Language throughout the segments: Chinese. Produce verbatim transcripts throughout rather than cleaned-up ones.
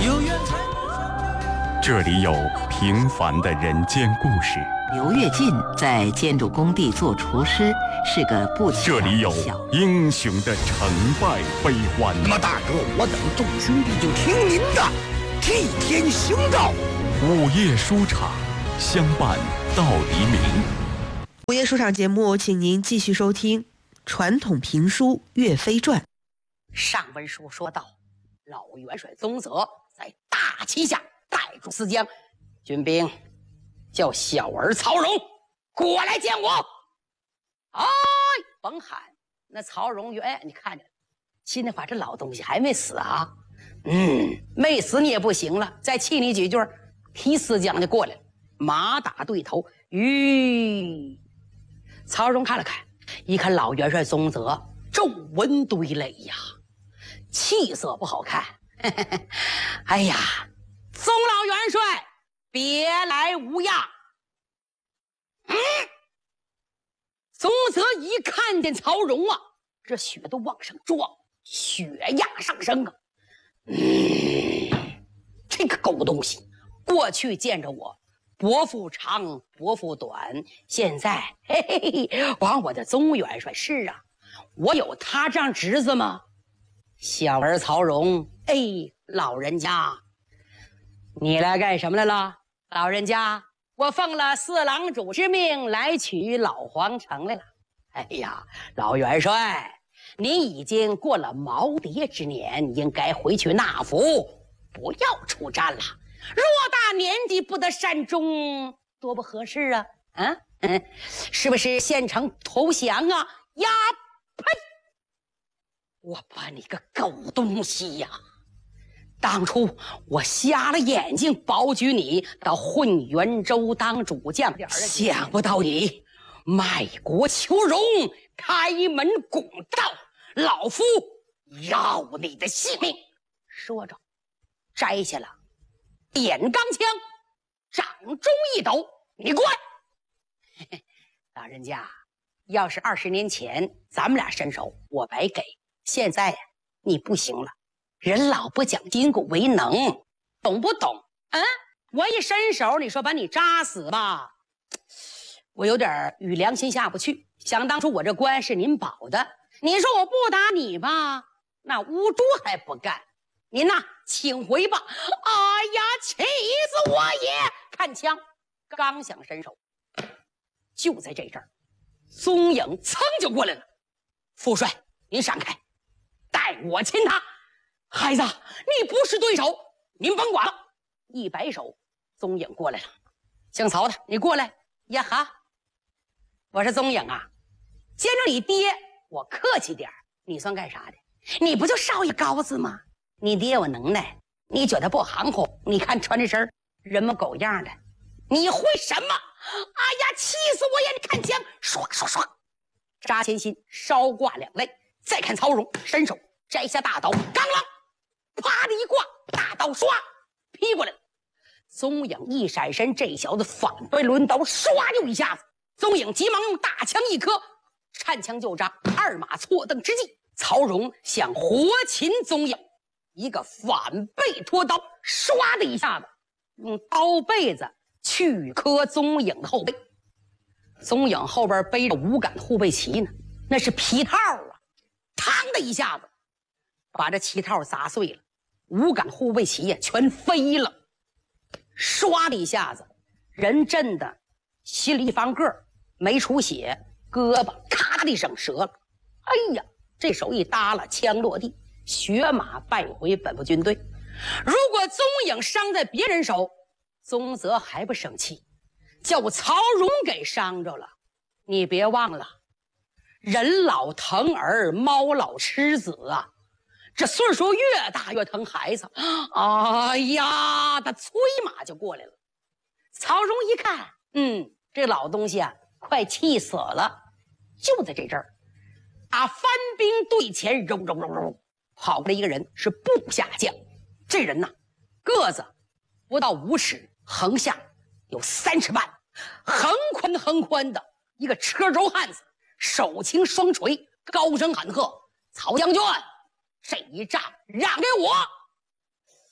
这里有平凡的人间故事。 刘跃进在建筑工地做厨师，是个不起眼的小。 这里有英雄的成败悲欢。 那么大哥，我等众兄弟就听您的，替天行道。 午夜书场，相伴到黎明。 午夜书场节目，请您继续收听传统评书《岳飞传》。 上文书说到，老元帅宗泽在大旗下带住四将军兵，叫小儿曹荣过来见我。哎，甭喊，那曹荣元，哎，你看着，今天把这老东西还没死啊？嗯，没死你也不行了，再气你几句，提四将就过来了，马打对头。吁，曹荣看了看，一看老元帅宗泽皱纹堆垒呀，气色不好看。哎呀，宗老元帅，别来无恙。嗯，宗泽一看见曹荣啊，这血都往上撞，血压上升啊。嗯，这个狗东西，过去见着我伯父长伯父短，现在嘿嘿嘿，往我的宗元帅是啊，我有他这样侄子吗？小儿曹荣，哎，老人家，你来干什么来了？老人家，我奉了四郎主之命来取老皇城来了。哎呀，老元帅，您已经过了耄耋之年，应该回去纳福，不要出战了。偌大年纪不得善终，多不合适啊！啊，嗯，是不是献城投降啊？呀，呸！我把你个狗东西呀！当初我瞎了眼睛保举你到混元州当主将，想不到你卖国求荣，开门拱道，老夫要你的性命！说着，摘下了点钢枪，掌中一抖，你过来！嘿嘿，老人家，要是二十年前咱们俩伸手，我白给。现在你不行了，人老不讲筋骨为能，懂不懂？啊，我一伸手，你说把你扎死吧，我有点与良心下不去。想当初我这官是您保的，你说我不打你吧，那乌猪还不干。您呐，请回吧。哎呀，气死我也！看枪，刚想伸手，就在这阵儿，宗颖噌就过来了。副帅，您闪开，带我亲他。孩子，你不是对手，您甭管了。一摆手，宗颖过来了。姓曹的，你过来。呀哈，我是宗颖啊，见着你爹，我客气点，你算干啥的？你不就少爷高子吗？你爹有能耐，你觉得不含糊？你看穿这身人模狗样的，你会什么？哎呀，气死我呀！你看枪，唰唰唰，扎前心，稍挂两肋。再看曹荣，伸手摘下大刀，刚啷，啪的一挂，大刀唰劈过来了。宗颖一闪身，这小子反背抡刀，唰就一下子。宗颖急忙用大枪一磕，颤枪就扎，二马错蹬之际，曹荣想活擒宗颖。一个反背拖刀，唰的一下子，用刀背子去磕宗颖的后背。宗颖后边背着五杆护背旗呢，那是皮套啊！嘡的一下子，把这旗套砸碎了，五杆护背旗呀全飞了。唰的一下子，人震的心里一翻个，没出血，胳膊咔的一声折了。哎呀，这手一耷拉，枪落地。血马败回本部军队。如果宗颖伤在别人手，宗泽还不生气，叫我曹荣给伤着了。你别忘了，人老疼儿，猫老吃子啊！这岁数越大越疼孩子。哎呀，他催马就过来了。曹荣一看，嗯，这老东西啊，快气死了。就在这阵儿，打翻兵队前，揉揉揉揉。跑过来一个人，是部下将。这人呐，个子不到五尺，横下有三尺半，横宽横宽的一个车轴汉子，手擎双锤，高声喊喝：“曹将军，这一仗让给我！”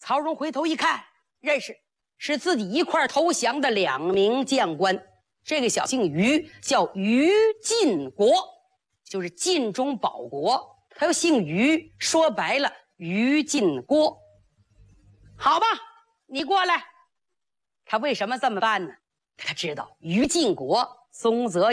曹荣回头一看，认识是自己一块投降的两名将官。这个小姓于，叫于晋国，就是晋中保国，他又姓于，说白了于晋国。好吧，你过来。他为什么这么办呢？他知道于晋国宗泽